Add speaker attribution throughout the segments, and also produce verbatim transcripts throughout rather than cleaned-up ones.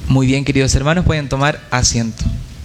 Speaker 1: Muy bien, queridos hermanos, pueden tomar asiento.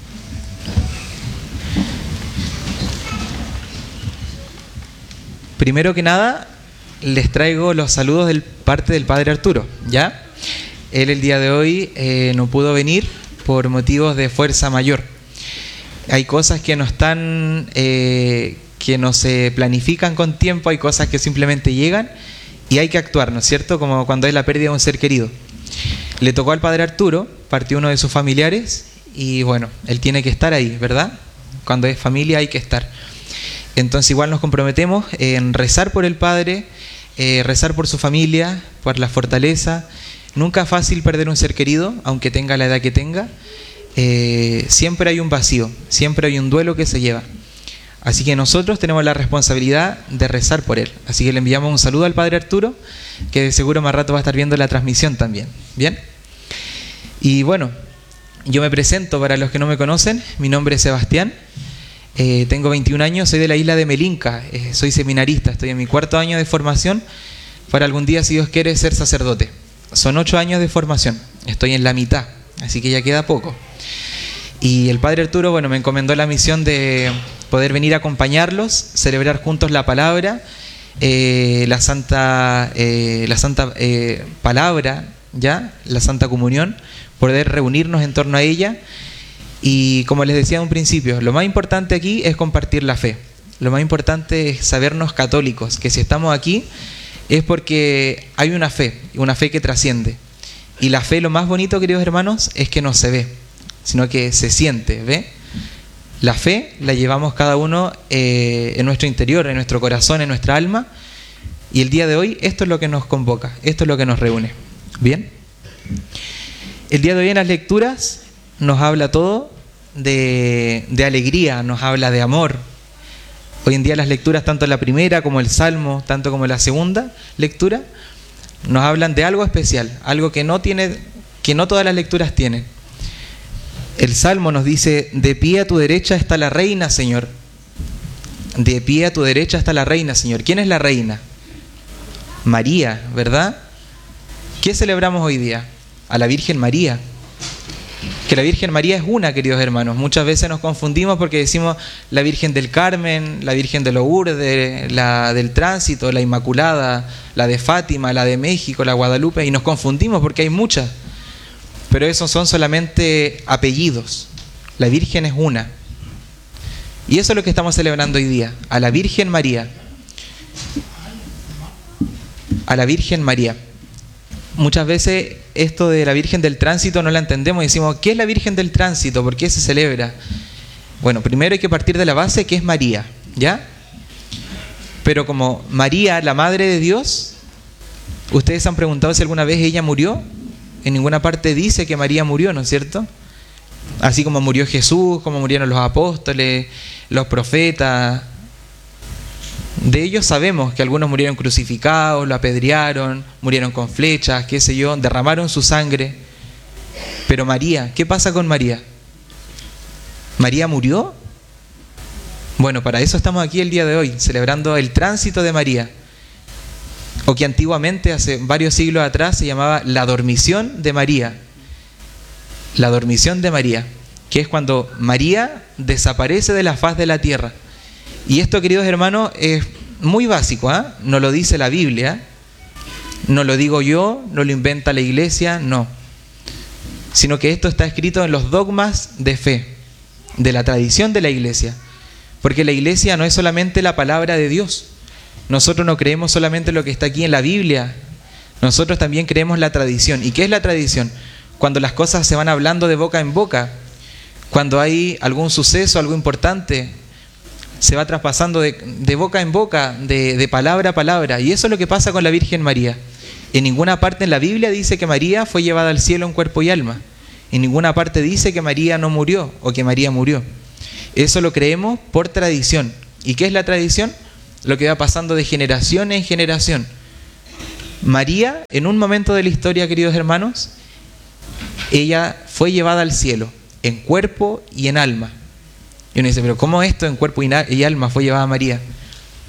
Speaker 1: Primero que nada, les traigo los saludos de parte del Padre Arturo, ¿ya? Él el día de hoy eh, no pudo venir por motivos de fuerza mayor. Hay cosas que no están, eh, que no se planifican con tiempo, hay cosas que simplemente llegan y hay que actuar, ¿no es cierto? Como cuando hay la pérdida de un ser querido. Le tocó al Padre Arturo, partió uno de sus familiares y bueno, él tiene que estar ahí, ¿verdad? Cuando es familia hay que estar. Entonces igual nos comprometemos en rezar por el Padre, eh, rezar por su familia, por la fortaleza. Nunca es fácil perder un ser querido, aunque tenga la edad que tenga. Eh, siempre hay un vacío, siempre hay un duelo que se lleva. Así que nosotros tenemos la responsabilidad de rezar por él. Así que le enviamos un saludo al Padre Arturo, que de seguro más rato va a estar viendo la transmisión también. ¿Bien? Y bueno, yo me presento para los que no me conocen. Mi nombre es Sebastián. Eh, tengo veintiún años, soy de la isla de Melinca. Eh, soy seminarista, estoy en mi cuarto año de formación para algún día, si Dios quiere, ser sacerdote. Son ocho años de formación. Estoy en la mitad, así que ya queda poco. Y el Padre Arturo, bueno, me encomendó la misión de poder venir a acompañarlos, celebrar juntos la palabra, eh, la santa, eh, la santa eh, palabra, ya, la Santa Comunión, poder reunirnos en torno a ella. Y como les decía en un principio, lo más importante aquí es compartir la fe. Lo más importante es sabernos católicos, que si estamos aquí es porque hay una fe, una fe que trasciende. Y la fe, lo más bonito, queridos hermanos, es que no se ve, sino que se siente, ¿ve? La fe la llevamos cada uno eh, en nuestro interior, en nuestro corazón, en nuestra alma. Y el día de hoy esto es lo que nos convoca, esto es lo que nos reúne. ¿Bien? El día de hoy en las lecturas nos habla todo de, de alegría, nos habla de amor. Hoy en día las lecturas, tanto la primera como el Salmo, tanto como la segunda lectura, nos hablan de algo especial, algo que no tiene, que no todas las lecturas tienen. El Salmo nos dice: de pie a tu derecha está la reina, Señor. De pie a tu derecha está la reina, Señor. ¿Quién es la reina? María, ¿verdad? ¿Qué celebramos hoy día? A la Virgen María. Que la Virgen María es una, queridos hermanos. Muchas veces nos confundimos porque decimos la Virgen del Carmen, la Virgen de Lourdes, la del Tránsito, la Inmaculada, la de Fátima, la de México, la Guadalupe, y nos confundimos porque hay muchas. Pero esos son solamente apellidos. La Virgen es una. Y eso es lo que estamos celebrando hoy día, a la Virgen María. A la Virgen María. Muchas veces esto de la Virgen del Tránsito no la entendemos y decimos, ¿qué es la Virgen del Tránsito? ¿Por qué se celebra? Bueno, primero hay que partir de la base que es María, ¿ya? Pero como María, la Madre de Dios, ¿ustedes han preguntado si alguna vez ella murió? En ninguna parte dice que María murió, ¿no es cierto? Así como murió Jesús, como murieron los apóstoles, los profetas. De ellos sabemos que algunos murieron crucificados, lo apedrearon, murieron con flechas, qué sé yo, derramaron su sangre. Pero María, ¿qué pasa con María? ¿María murió? Bueno, para eso estamos aquí el día de hoy, celebrando el tránsito de María. O que antiguamente, hace varios siglos atrás, se llamaba la dormición de María. La dormición de María, que es cuando María desaparece de la faz de la tierra. Y esto, queridos hermanos, es muy básico, ¿eh? No lo dice la Biblia, no lo digo yo, no lo inventa la iglesia, no. Sino que esto está escrito en los dogmas de fe, de la tradición de la iglesia. Porque la iglesia no es solamente la palabra de Dios. Nosotros no creemos solamente lo que está aquí en la Biblia. Nosotros también creemos la tradición. ¿Y qué es la tradición? Cuando las cosas se van hablando de boca en boca. Cuando hay algún suceso, algo importante, se va traspasando de, de boca en boca, de, de palabra a palabra. Y eso es lo que pasa con la Virgen María. En ninguna parte en la Biblia dice que María fue llevada al cielo en cuerpo y alma. En ninguna parte dice que María no murió o que María murió. Eso lo creemos por tradición. ¿Y qué es la tradición? Lo que va pasando de generación en generación. María, en un momento de la historia, queridos hermanos, ella fue llevada al cielo, en cuerpo y en alma. Y uno dice, pero ¿cómo esto en cuerpo y alma fue llevada a María?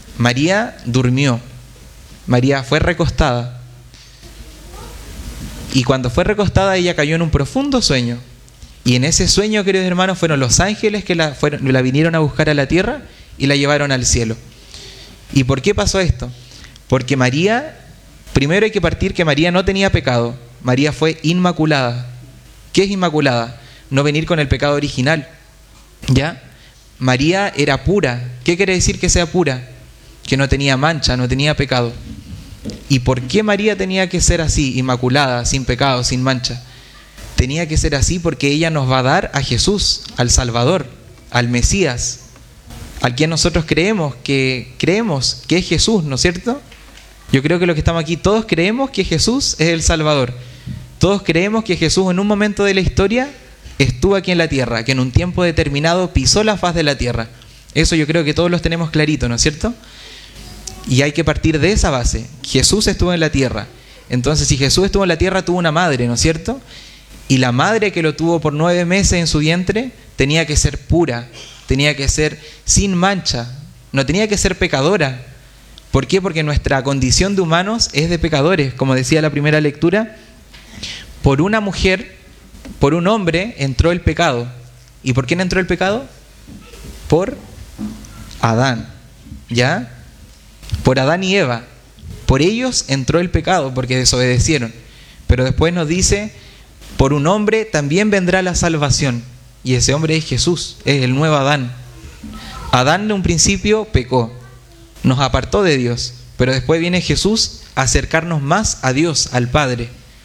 Speaker 1: María durmió. María fue recostada. Y cuando fue recostada, ella cayó en un profundo sueño. Y en ese sueño, queridos hermanos, fueron los ángeles que la, fueron, la vinieron a buscar a la tierra y la llevaron al cielo. ¿Y por qué pasó esto? Porque María, primero hay que partir que María no tenía pecado. María fue inmaculada. ¿Qué es inmaculada? No venir con el pecado original. ¿Ya? María era pura. ¿Qué quiere decir que sea pura? Que no tenía mancha, no tenía pecado. ¿Y por qué María tenía que ser así, inmaculada, sin pecado, sin mancha? Tenía que ser así porque ella nos va a dar a Jesús, al Salvador, al Mesías, al quien nosotros creemos que, creemos que es Jesús, ¿no es cierto? Yo creo que los que estamos aquí, todos creemos que Jesús es el Salvador. Todos creemos que Jesús en un momento de la historia estuvo aquí en la tierra, que en un tiempo determinado pisó la faz de la tierra. Eso yo creo que todos los tenemos clarito, ¿no es cierto? Y hay que partir de esa base. Jesús estuvo en la tierra. Entonces, si Jesús estuvo en la tierra, tuvo una madre, ¿no es cierto? Y la madre que lo tuvo por nueve meses en su vientre tenía que ser pura, tenía que ser sin mancha, no tenía que ser pecadora. ¿Por qué? Porque nuestra condición de humanos es de pecadores. Como decía la primera lectura, por una mujer, por un hombre entró el pecado. ¿Y por quién entró el pecado? Por Adán, ¿ya? Por Adán y Eva. Por ellos entró el pecado porque desobedecieron. Pero después nos dice, por un hombre también vendrá la salvación. Y ese hombre es Jesús, es el nuevo Adán. Adán de un principio pecó, nos apartó de Dios, pero después viene Jesús a acercarnos más a Dios, al Padre.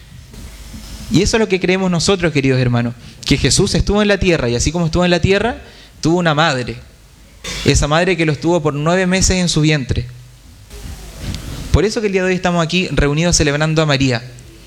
Speaker 1: Y eso es lo que creemos nosotros, queridos hermanos, que Jesús estuvo en la tierra, y así como estuvo en la tierra, tuvo una madre. Esa madre que lo estuvo por nueve meses en su vientre. Por eso que el día de hoy estamos aquí reunidos celebrando a María,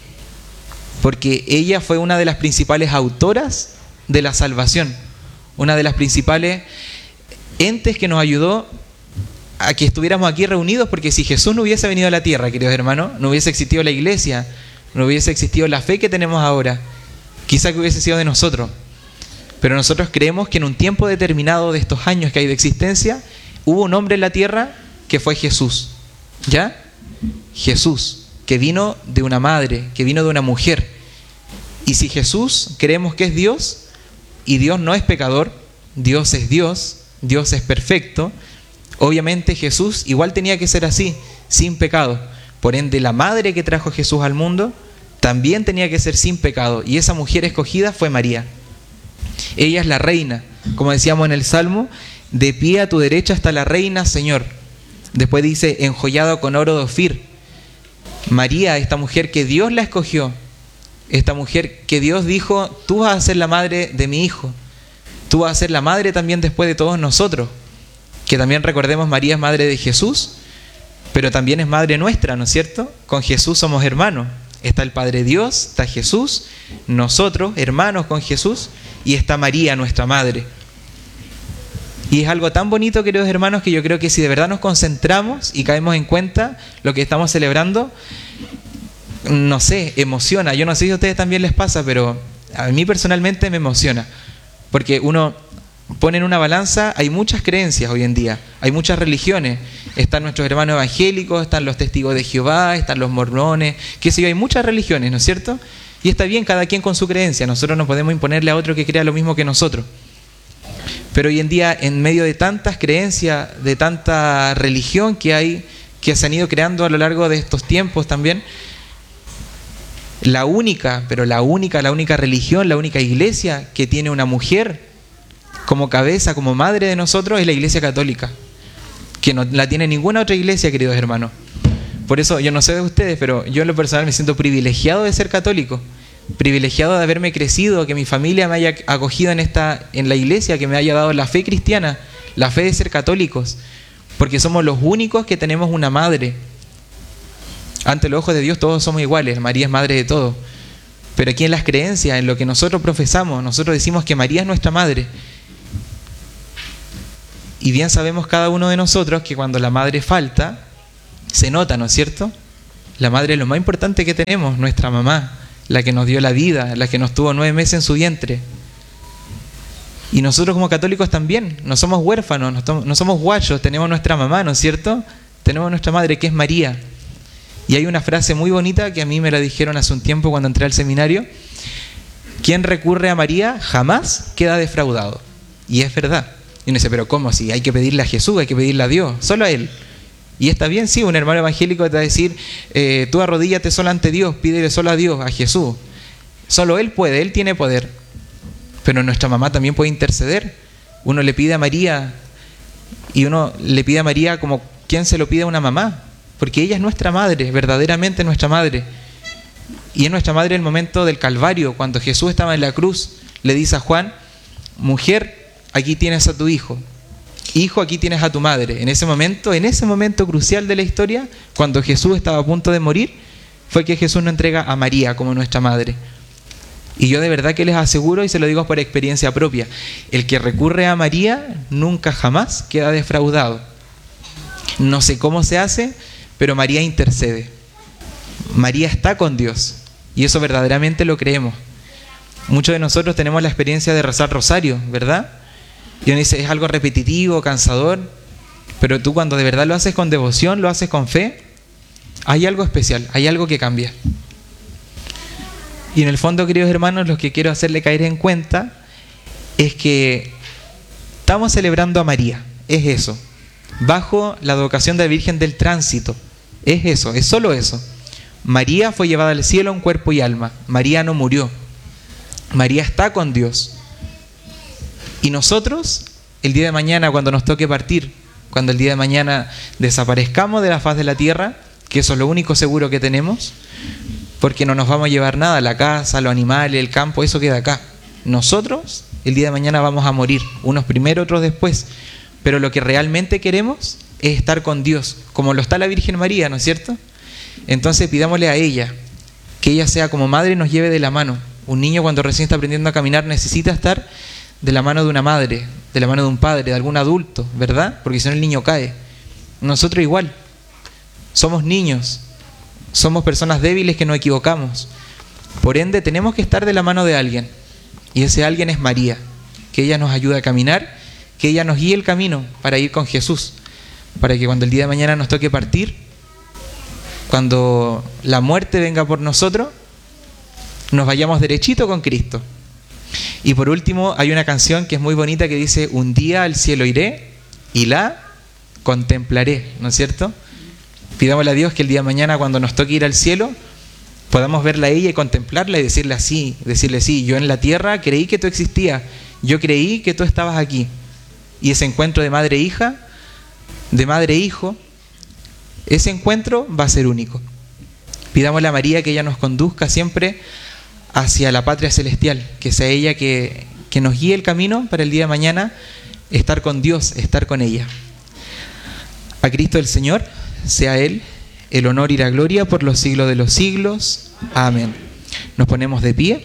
Speaker 1: porque ella fue una de las principales autoras de la salvación, una de las principales entes que nos ayudó a que estuviéramos aquí reunidos, porque si Jesús no hubiese venido a la tierra, queridos hermanos, no hubiese existido la iglesia, no hubiese existido la fe que tenemos ahora, quizá que hubiese sido de nosotros. Pero nosotros creemos que en un tiempo determinado de estos años que hay de existencia, hubo un hombre en la tierra que fue Jesús, ¿ya? Jesús, que vino de una madre, que vino de una mujer. Y si Jesús creemos que es Dios, y Dios no es pecador, Dios es Dios, Dios es perfecto, obviamente Jesús igual tenía que ser así, sin pecado. Por ende, la madre que trajo Jesús al mundo también tenía que ser sin pecado. Y esa mujer escogida fue María. Ella es la reina, como decíamos en el Salmo, de pie a tu derecha está la reina, Señor. Después dice, enjollado con oro de Ofir. María, esta mujer que Dios la escogió, esta mujer que Dios dijo, tú vas a ser la madre de mi hijo, tú vas a ser la madre también después de todos nosotros. Que también recordemos, María es madre de Jesús, pero también es madre nuestra, ¿no es cierto? Con Jesús somos hermanos. Está el Padre Dios, está Jesús, nosotros, hermanos con Jesús, y está María, nuestra madre. Y es algo tan bonito, queridos hermanos, que yo creo que si de verdad nos concentramos y caemos en cuenta lo que estamos celebrando, no sé, emociona. Yo no sé si a ustedes también les pasa, pero a mí personalmente me emociona. Porque uno pone en una balanza, hay muchas creencias hoy en día, hay muchas religiones. Están nuestros hermanos evangélicos, están los testigos de Jehová, están los mormones, qué sé yo, hay muchas religiones, ¿no es cierto? Y está bien, cada quien con su creencia. Nosotros no podemos imponerle a otro que crea lo mismo que nosotros. Pero hoy en día, en medio de tantas creencias, de tanta religión que hay, que se han ido creando a lo largo de estos tiempos también, la única, pero la única, la única religión, la única iglesia que tiene una mujer como cabeza, como madre de nosotros, es la Iglesia Católica, que no la tiene ninguna otra iglesia, queridos hermanos. Por eso, yo no sé de ustedes, pero yo en lo personal me siento privilegiado de ser católico, privilegiado de haberme crecido, que mi familia me haya acogido en esta, en la iglesia, que me haya dado la fe cristiana, la fe de ser católicos, porque somos los únicos que tenemos una madre. Ante los ojos de Dios todos somos iguales, María es madre de todos. Pero aquí en las creencias, en lo que nosotros profesamos, nosotros decimos que María es nuestra madre. Y bien sabemos cada uno de nosotros que cuando la madre falta, se nota, ¿no es cierto? La madre es lo más importante que tenemos, nuestra mamá, la que nos dio la vida, la que nos tuvo nueve meses en su vientre. Y nosotros como católicos también, no somos huérfanos, no somos guachos, tenemos nuestra mamá, ¿no es cierto? Tenemos nuestra madre que es María. Y hay una frase muy bonita que a mí me la dijeron hace un tiempo cuando entré al seminario: quien recurre a María jamás queda defraudado. Y es verdad. Y uno dice, pero ¿cómo? Si hay que pedirle a Jesús, hay que pedirle a Dios, solo a Él. Y está bien, sí, un hermano evangélico te va a decir, eh, tú arrodíllate solo ante Dios, pídele solo a Dios, a Jesús. Solo Él puede, Él tiene poder. Pero nuestra mamá también puede interceder. Uno le pide a María, y uno le pide a María como quien se lo pide a una mamá, porque ella es nuestra madre, verdaderamente nuestra madre. Y es nuestra madre en el momento del Calvario, cuando Jesús estaba en la cruz, le dice a Juan, mujer, aquí tienes a tu hijo. Hijo, aquí tienes a tu madre. En ese momento, en ese momento crucial de la historia, cuando Jesús estaba a punto de morir, fue que Jesús nos entrega a María como nuestra madre. Y yo de verdad que les aseguro, y se lo digo por experiencia propia, el que recurre a María nunca jamás queda defraudado. No sé cómo se hace, pero María intercede. María está con Dios, y eso verdaderamente lo creemos. Muchos de nosotros tenemos la experiencia de rezar rosario, ¿verdad? Y uno dice, es algo repetitivo, cansador, pero tú cuando de verdad lo haces con devoción, lo haces con fe, hay algo especial, hay algo que cambia. Y en el fondo, queridos hermanos, lo que quiero hacerle caer en cuenta es que estamos celebrando a María, es eso, bajo la advocación de la Virgen del Tránsito, es eso, es solo eso. María fue llevada al cielo en cuerpo y alma, María no murió, María está con Dios. Y nosotros, el día de mañana, cuando nos toque partir, cuando el día de mañana desaparezcamos de la faz de la tierra, que eso es lo único seguro que tenemos, porque no nos vamos a llevar nada, la casa, los animales, el campo, eso queda acá. Nosotros, el día de mañana vamos a morir, unos primero, otros después, pero lo que realmente queremos es estar con Dios, como lo está la Virgen María, ¿no es cierto? Entonces pidámosle a ella, que ella sea como madre y nos lleve de la mano. Un niño cuando recién está aprendiendo a caminar necesita estar de la mano de una madre, de la mano de un padre, de algún adulto, ¿verdad? Porque si no el niño cae. Nosotros igual, somos niños, somos personas débiles que nos equivocamos. Por ende tenemos que estar de la mano de alguien, y ese alguien es María, que ella nos ayude a caminar, que ella nos guíe el camino para ir con Jesús, para que cuando el día de mañana nos toque partir, cuando la muerte venga por nosotros, nos vayamos derechito con Cristo. Y por último, hay una canción que es muy bonita que dice, un día al cielo iré y la contemplaré, ¿no es cierto? Pidámosle a Dios que el día de mañana, cuando nos toque ir al cielo, podamos verla a ella y contemplarla y decirle así, decirle sí, yo en la tierra creí que tú existías, yo creí que tú estabas aquí. Y ese encuentro de madre e hija, de madre e hijo, ese encuentro va a ser único. Pidámosle a María que ella nos conduzca siempre hacia la patria celestial, que sea ella que, que nos guíe el camino para el día de mañana estar con Dios, estar con ella. A Cristo el Señor, sea Él el honor y la gloria por los siglos de los siglos. Amén. Nos ponemos de pie.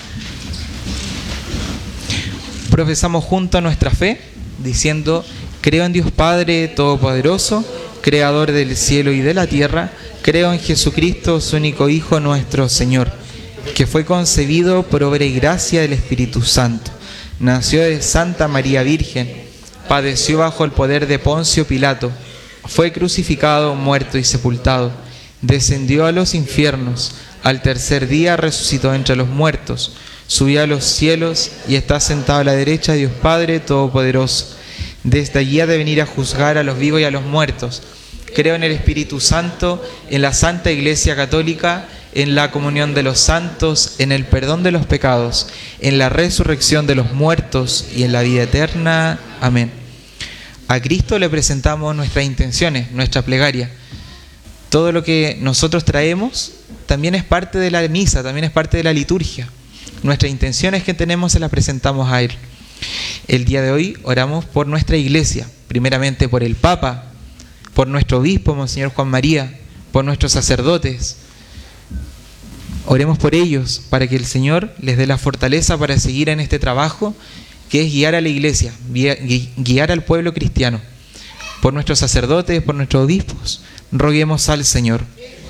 Speaker 1: Profesamos juntos nuestra fe, diciendo, creo en Dios Padre Todopoderoso, Creador del cielo y de la tierra, creo en Jesucristo, su único Hijo, nuestro Señor, que fue concebido por obra y gracia del Espíritu Santo, nació de Santa María Virgen, padeció bajo el poder de Poncio Pilato, fue crucificado, muerto y sepultado, descendió a los infiernos, al tercer día resucitó entre los muertos, subió a los cielos y está sentado a la derecha de Dios Padre Todopoderoso. Desde allí ha de venir a juzgar a los vivos y a los muertos. Creo en el Espíritu Santo, en la Santa Iglesia Católica, en la comunión de los santos, en el perdón de los pecados, en la resurrección de los muertos y en la vida eterna. Amén. A Cristo le presentamos nuestras intenciones, nuestra plegaria. Todo lo que nosotros traemos también es parte de la misa, también es parte de la liturgia. Nuestras intenciones que tenemos se las presentamos a Él. El día de hoy oramos por nuestra iglesia, primeramente por el Papa, por nuestro obispo, Monseñor Juan María, por nuestros sacerdotes. Oremos por ellos para que el Señor les dé la fortaleza para seguir en este trabajo que es guiar a la iglesia, guiar al pueblo cristiano. Por nuestros sacerdotes, por nuestros obispos, roguemos al Señor.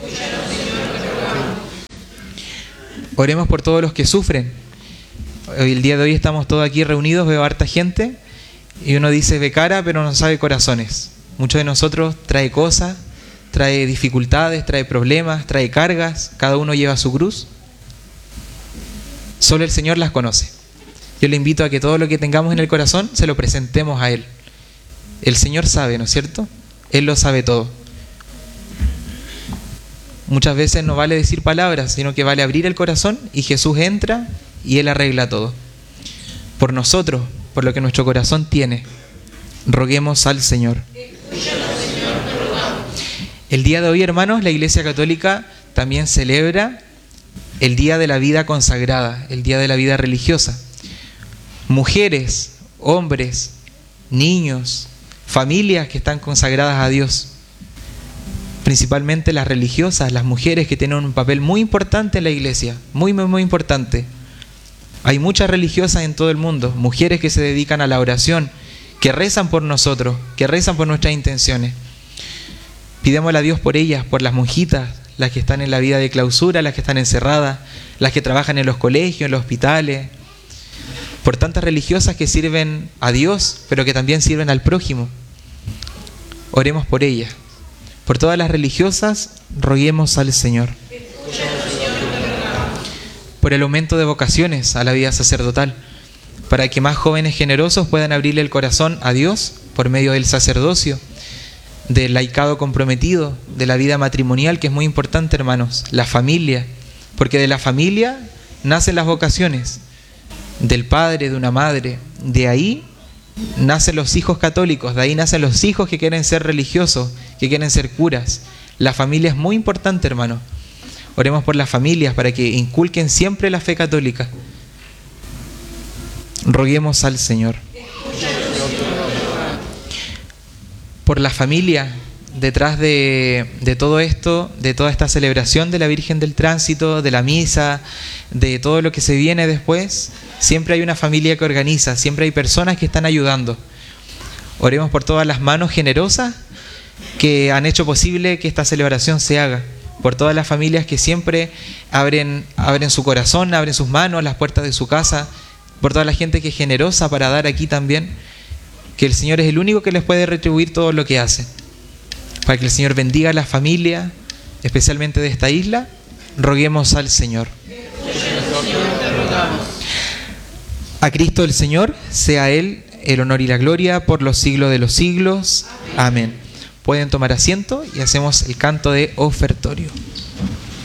Speaker 1: Oremos por todos los que sufren. Hoy, el día de hoy estamos todos aquí reunidos, veo harta gente y uno dice ve cara pero no sabe corazones. Muchos de nosotros trae cosas, trae dificultades, trae problemas, trae cargas, cada uno lleva su cruz. Solo el Señor las conoce. Yo le invito a que todo lo que tengamos en el corazón se lo presentemos a Él. El Señor sabe, ¿no es cierto? Él lo sabe todo. Muchas veces no vale decir palabras, sino que vale abrir el corazón y Jesús entra y Él arregla todo. Por nosotros, por lo que nuestro corazón tiene, roguemos al Señor. El día de hoy, hermanos, la Iglesia Católica también celebra el Día de la Vida Consagrada, el Día de la Vida Religiosa. Mujeres, hombres, niños, familias que están consagradas a Dios. Principalmente las religiosas, las mujeres que tienen un papel muy importante en la Iglesia, muy, muy, muy importante. Hay muchas religiosas en todo el mundo, mujeres que se dedican a la oración, que rezan por nosotros, que rezan por nuestras intenciones. Pidémosle a Dios por ellas, por las monjitas, las que están en la vida de clausura, las que están encerradas, las que trabajan en los colegios, en los hospitales, por tantas religiosas que sirven a Dios, pero que también sirven al prójimo. Oremos por ellas. Por todas las religiosas, roguemos al Señor. Por el aumento de vocaciones a la vida sacerdotal, para que más jóvenes generosos puedan abrirle el corazón a Dios por medio del sacerdocio, del laicado comprometido, de la vida matrimonial, que es muy importante, hermanos, la familia, porque de la familia nacen las vocaciones, del padre, de una madre, de ahí nacen los hijos católicos, de ahí nacen los hijos que quieren ser religiosos, que quieren ser curas. La familia es muy importante, hermano. Oremos por las familias para que inculquen siempre la fe católica. Roguemos al Señor. Por la familia, detrás de, de todo esto, de toda esta celebración de la Virgen del Tránsito, de la misa, de todo lo que se viene después, siempre hay una familia que organiza, siempre hay personas que están ayudando. Oremos por todas las manos generosas que han hecho posible que esta celebración se haga. Por todas las familias que siempre abren, abren su corazón, abren sus manos, las puertas de su casa. Por toda la gente que es generosa para dar aquí también. Que el Señor es el único que les puede retribuir todo lo que hacen. Para que el Señor bendiga a la familia, especialmente de esta isla, roguemos al Señor. A Cristo el Señor, sea Él el honor y la gloria por los siglos de los siglos. Amén. Pueden tomar asiento y hacemos el canto de ofertorio.